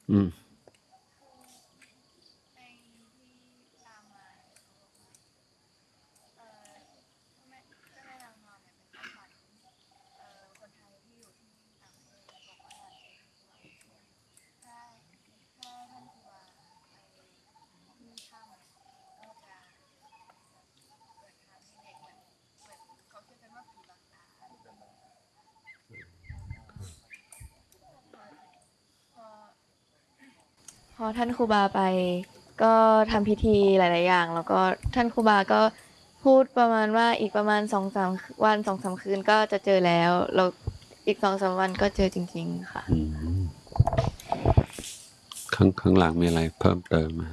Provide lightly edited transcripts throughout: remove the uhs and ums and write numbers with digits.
อืมพอท่านครูบาไปก็ทำพิธีหลายๆอย่างแล้วก็ท่านครูบาก็พูดประมาณว่าอีกประมาณ2-3 วัน2-3 คืนก็จะเจอแล้วแล้วอีก2-3 วันก็เจอจริงๆค่ะข้างหลังมีอะไรเพิ่มเติมมา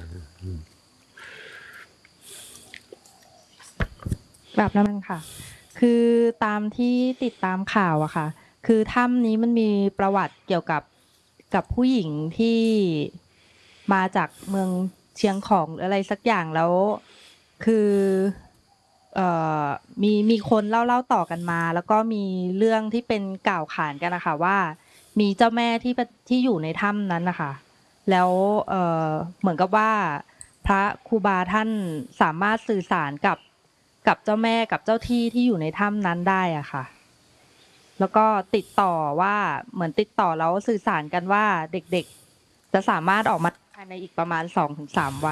แบบนั้นค่ะคือตามที่ติดตามข่าวอะค่ะคือถ้ำนี้มันมีประวัติเกี่ยวกับผู้หญิงที่มาจากเมืองเชียงของหรืออะไรสักอย่างแล้วคือเอ่อมีคนเล่าต่อกันมาแล้วก็มีเรื่องที่เป็นกล่าวขานกันนะคะว่ามีเจ้าแม่ที่อยู่ในถ้ำนั้นนะคะแล้วเหมือนกับว่าพระครูบาท่านสามารถสื่อสารกับเจ้าแม่กับเจ้าที่ที่อยู่ในถ้ำนั้นได้อะค่ะแล้วก็ติดต่อว่าเหมือนติดต่อแล้วสื่อสารกันว่าเด็กๆจะสามารถออกมาภายในอีกประมาณ2-3 วัน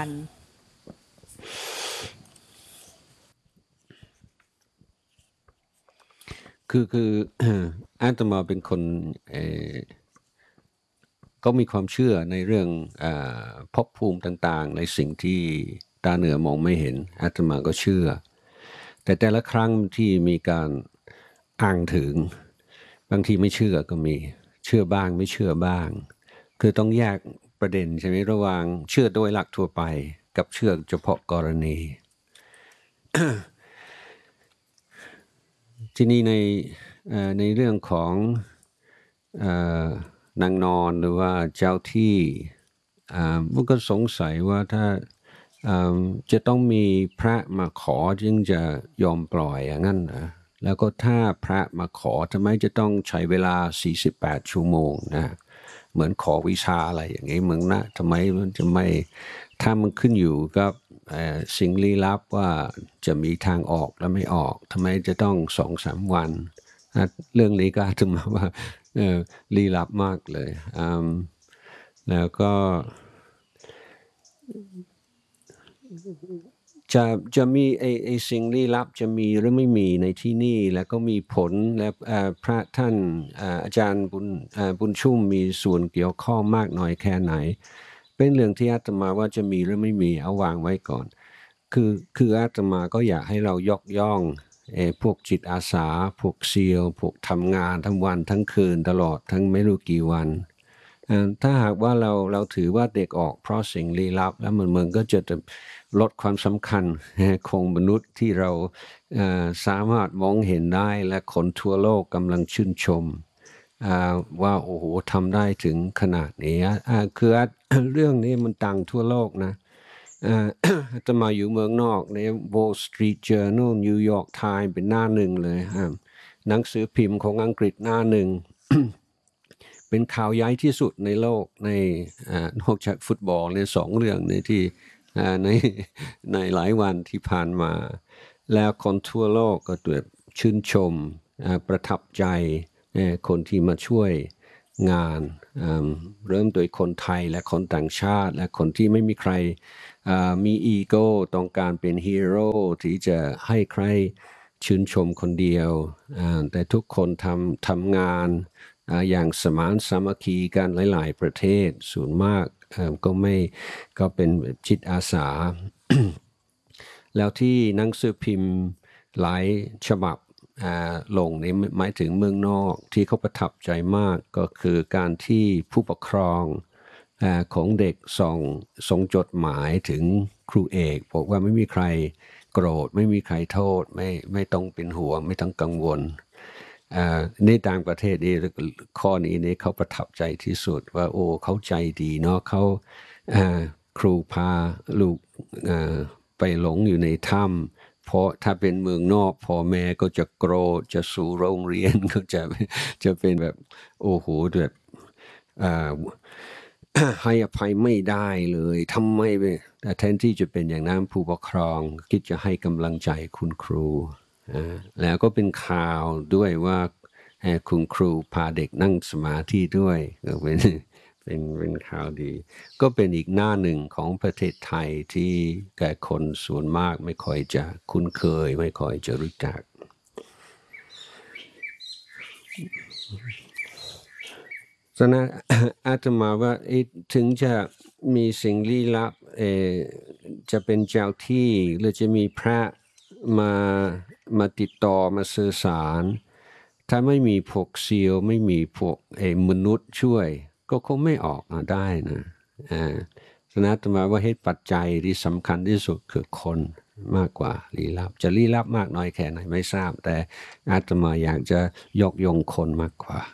คืออาตมาเป็นคนก็มีความเชื่อในเรื่องภพภูมิต่างๆในสิ่งที่ตาเหนือมองไม่เห็นอาตมาก็เชื่อแต่ละครั้งที่มีการอ้างถึงบางทีไม่เชื่อก็มีเชื่อบ้างไม่เชื่อบ้างคือต้องแยกประเด็นใช่ไหมระหว่างเชื่อโดยหลักทั่วไปกับเชื่อเฉพาะกรณีที่นี่ในเรื่องของนางนอนหรือว่าเจ้าที่มันก็สงสัยว่าถ้าจะต้องมีพระมาขอจึงจะยอมปล่อยอย่างนั้นนะแล้วก็ถ้าพระมาขอทำไมจะต้องใช้เวลา48ชั่วโมงนะเหมือนขอวิชาอะไรอย่างนี้มึงนะทำไมมันจะไม่ถ้ามันขึ้นอยู่กับสิ่งลี้ลับว่าจะมีทางออกและไม่ออกทำไมจะต้อง2-3 วันเรื่องนี้ก็อาจจะมาว่าลี้ลับมากเลยแล้วก็จะมีไอสิ่งลี้ลับจะมีหรือไม่มีในที่นี่แล้วก็มีผลและพระท่านอาจารย์บุญชุ่มมีส่วนเกี่ยวข้องมากน้อยแค่ไหนเป็นเรื่องที่อาตมาว่าจะมีหรือไม่มีเอาวางไว้ก่อนคืออาตมาก็อยากให้เรายกย่องพวกจิตอาสาพวกซีลพวกทำงานทั้งวันทั้งคืนตลอดทั้งไม่รู้กี่วันถ้าหากว่าเราถือว่าเด็กออกเพราะสิ่งลี้ลับแล้วมันก็จะลดความสำคัญของมนุษย์ที่เราสามารถมองเห็นได้และคนทั่วโลกกำลังชื่นชมว่าโอ้โหทำได้ถึงขนาดนี้คือเรื่องนี้มันดังทั่วโลกนะจะมาอยู่เมืองนอกใน Wall Street Journal New York Times เป็นหน้าหนึ่งเลยหนังสือพิมพ์ของอังกฤษหน้าหนึ่ง เป็นข่าวใหญ่ที่สุดในโลกในนอกจากฟุตบอลใน2 เรื่องในที่ในในหลายวันที่ผ่านมาแล้วคนทั่วโลกก็แบบชื่นชมประทับใจคนที่มาช่วยงานเริ่มโดยคนไทยและคนต่างชาติและคนที่ไม่มีใครมีอีโก้ต้องการเป็นฮีโร่ที่จะให้ใครชื่นชมคนเดียวแต่ทุกคนทำงานอย่างสมานสามัคคีกันหลายๆประเทศส่วนมากก็เป็นจิตอาสา แล้วที่หนังสือพิมพ์หลายฉบับลงนี่หมายถึงเมืองนอกที่เขาประทับใจมากก็คือการที่ผู้ปกครองของเด็กส่งจดหมายถึงครูเอกบอกว่าไม่มีใครโกรธไม่มีใครโทษไม่ต้องเป็นห่วงไม่ต้องกังวลในต่างประเทศนี่ข้อนี้นี่เขาประทับใจที่สุดว่าโอ้เขาใจดีเนาะเขาครูพาลูกไปหลงอยู่ในถ้ำเพราะถ้าเป็นเมืองนอกพ่อแม่ก็จะโกรธจะสู่โรงเรียนก็จะเป็นแบบโอ้โหแบบให้อภัยไม่ได้เลยทำไมเป็นแต่แทนที่จะเป็นอย่างนั้นผู้ปกครองคิดจะให้กำลังใจคุณครูแล้วก็เป็นข่าวด้วยว่าคุณครูพาเด็กนั่งสมาธิด้วยก็เป็นข่าวดีก็เป็นอีกหน้าหนึ่งของประเทศไทยที่แก่คนส่วนมากไม่ค่อยจะคุ้นเคยไม่ค่อยจะรู้จักฉะนั้นอาตมาว่าถึงจะมีสิ่งลี้ลับจะเป็นเจ้าที่หรือจะมีพระมาติดต่อมาสื่อสารถ้าไม่มีพวกซีลไม่มีพวกมนุษย์ช่วยก็คงไม่ออกมาได้นะฉะนั้นอาตมาว่าเหตุปัจจัยที่สำคัญที่สุดคือคนมากกว่าลี้ลับจะลี้ลับมากน้อยแค่ไหนไม่ทราบแต่อาตมาอยากจะยกย่องคนมากกว่า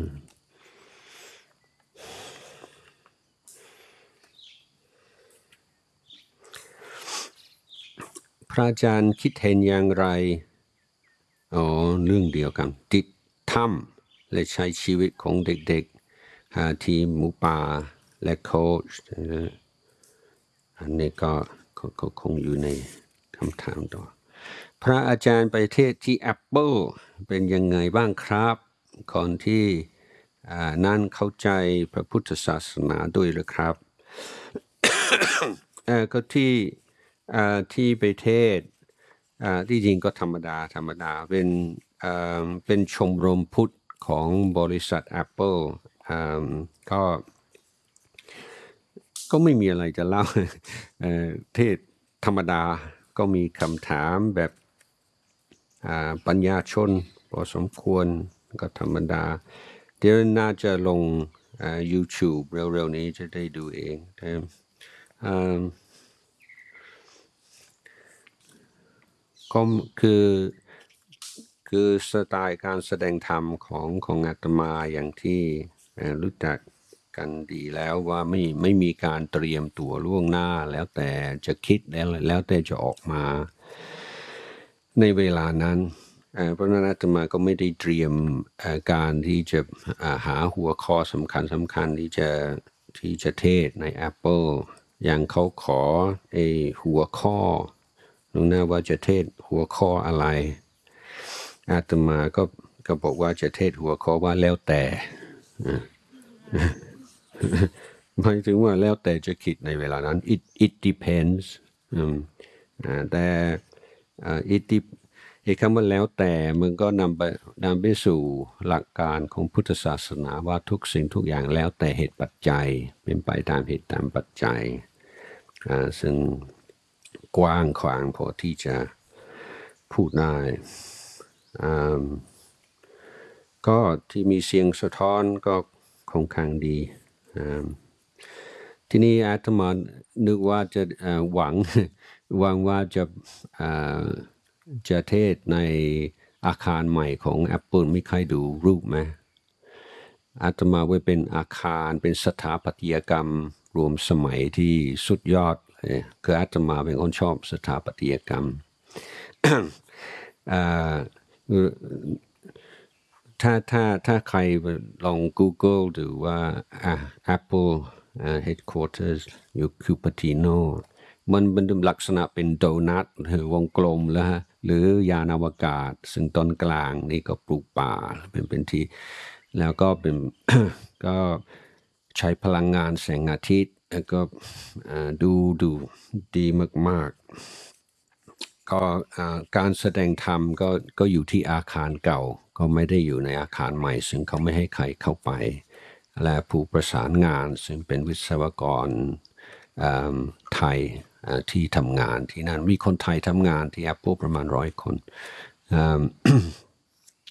พระอาจารย์คิดเห็นอย่างไรเรื่องเดียวกันติดถ้ำและใช้ชีวิตของเด็กๆทีมหมูป่าและโค้ชอันนี้ก็คงอยู่ในคำถามต่อพระอาจารย์ไปเทศที่ Apple เป็นยังไงบ้างครับก่อนที่นั่นเข้าใจพระพุทธศาสนาด้วยหรือครับ ก็ที่ไปเทศที่จริงก็ธรรมดาเป็นชมรมพุทธของบริษัท Apple ก็ไม่มีอะไรจะเล่าเทศธรรมดาก็มีคำถามแบบปัญญาชนพอสมควรก็ธรรมดาเดี๋ยวน่าจะลงYouTube เร็วๆนี้จะได้ดูเองก็คือสไตล์การแสดงธรรมของอาตมาอย่างที่รู้จักกันดีแล้วว่าไม่มีการเตรียมตัวล่วงหน้าแล้วแต่จะคิดแล้วแต่จะออกมาในเวลานั้นเพราะนั้นอาตมาก็ไม่ได้เตรียมการที่จะหาหัวข้อสำคัญที่จะเทศใน Apple อย่างเขาขอหัวข้อรู้นะว่าจะเทศหัวข้ออะไรอาตมาก็บอกว่าจะเทศหัวข้อว่าแล้วแต่หมายถึงว่าแล้วแต่จะคิดในเวลานั้น it depends แต่คำว่าแล้วแต่มันก็นำไปสู่หลักการของพุทธศาสนาว่าทุกสิ่งทุกอย่างแล้วแต่เหตุปัจจัยเป็นไปตามเหตุตามปัจจัยซึ่งกว้างขวางพอที่จะพูดได้ก็ที่มีเสียงสะท้อนก็ค่อนข้างดีทีนี้อาตมานึกว่าจะหวังว่าจะเทศในอาคารใหม่ของ Apple มีใครดูรูปไหมอาตมาไว้เป็นอาคารเป็นสถาปัตยกรรมรวมสมัยที่สุดยอดคืออาตมาเป็นคนชอบสถาปัตยกรรม ถ้าใครลอง Google ดูว่า Apple headquarters อยู่คิวปาติโนมันเป็นลักษณะเป็นโดนัทหรือวงกลมแล้วหรือยานอวกาศซึ่งตอนกลางนี่ก็ปลูกป่าเป็นที่แล้วก็เป็น ก็ใช้พลังงานแสงอาทิตย์แล้วก็ดูดีมากๆก็การแสดงธรรมก็อยู่ที่อาคารเก่าก็ไม่ได้อยู่ในอาคารใหม่ซึ่งเขาไม่ให้ใครเข้าไปและผู้ประสานงานซึ่งเป็นวิศวกรไทยที่ทำงานที่นั่นมีคนไทยทำงานที่ Apple ประมาณ100 คน